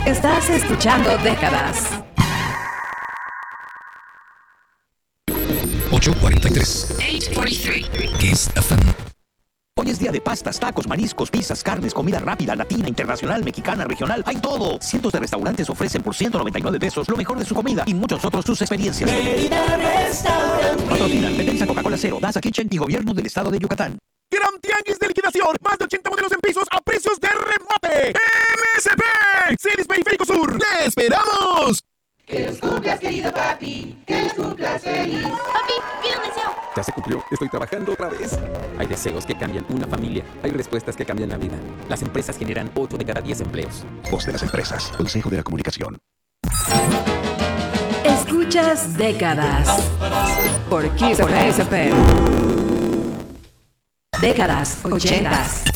Estás escuchando Décadas. 8:43. 8:43. Kiss FM. Hoy es día de pastas, tacos, mariscos, pizzas, carnes, comida rápida, latina, internacional, mexicana, regional. ¡Hay todo! Cientos de restaurantes ofrecen por 199 pesos lo mejor de su comida y muchos otros sus experiencias. Patrocinan Petensa, Coca-Cola Cero, Daza Kitchen y Gobierno del Estado de Yucatán. Gran tianguis de liquidación. Más de 80 modelos en pisos a precios de remate. MSP. Celis Periférico Sur. ¡Le esperamos! Que los cumplas, querido papi. Que los cumplas feliz. Papi, pide un deseo. Ya se cumplió. Estoy trabajando otra vez. Hay deseos que cambian una familia. Hay respuestas que cambian la vida. Las empresas generan 8 de cada 10 empleos. Voz de las empresas. Consejo de la Comunicación. Escuchas Décadas por Kiss FM. Décadas 80s.